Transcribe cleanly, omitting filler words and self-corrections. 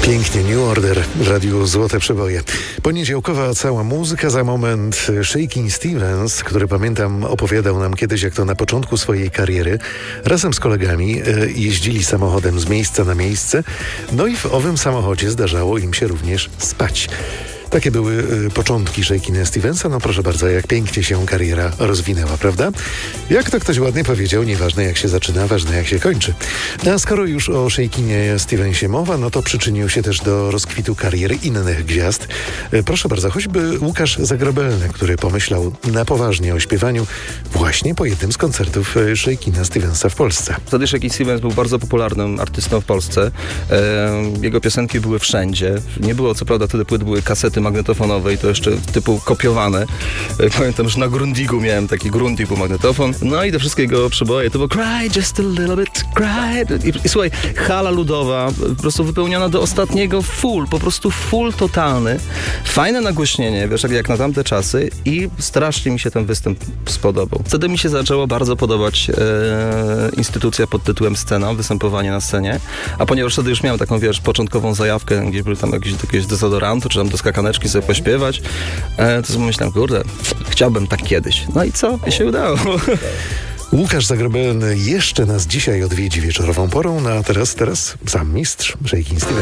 Pięknie, New Order w Radiu Złote Przeboje. Poniedziałkowa cała muzyka, za moment Shakin' Stevens, który pamiętam opowiadał nam kiedyś, jak to na początku swojej kariery razem z kolegami jeździli samochodem z miejsca na miejsce, no i w owym samochodzie zdarzało im się również spać. Takie były początki Shakin' Stevensa. No proszę bardzo, jak pięknie się kariera rozwinęła, prawda? Jak to ktoś ładnie powiedział, nieważne jak się zaczyna, ważne jak się kończy. A skoro już o Shakinie Stevensie mowa, no to przyczynił się też do rozkwitu kariery innych gwiazd. Proszę bardzo, choćby Łukasz Zagrobelny, który pomyślał na poważnie o śpiewaniu właśnie po jednym z koncertów Shakina Stevensa w Polsce. Wtedy Shakin' Stevens był bardzo popularnym artystą w Polsce. Jego piosenki były wszędzie. Nie było, co prawda, wtedy płyt były kasety magnetofonowe i to jeszcze typu kopiowane. Pamiętam, że na Grundigu miałem taki Grundig magnetofon. No i te wszystkie jego przeboje to było Cry just a little bit, cry. I słuchaj, hala ludowa, po prostu wypełniona do ostatniego full, po prostu full totalny. Fajne nagłośnienie, wiesz, jak na tamte czasy i strasznie mi się ten występ spodobał. Wtedy mi się zaczęło bardzo podobać instytucja pod tytułem Scena, występowanie na scenie, a ponieważ wtedy już miałem taką, wiesz, początkową zajawkę, gdzie były tam jakieś dezodoranty, czy tam do skakaneczki sobie pośpiewać, to sobie myślałem, kurde, chciałbym tak kiedyś. No i co? I się udało. Łukasz Zagrobelny jeszcze nas dzisiaj odwiedzi wieczorową porą, no a teraz sam mistrz Shakin' Stevens.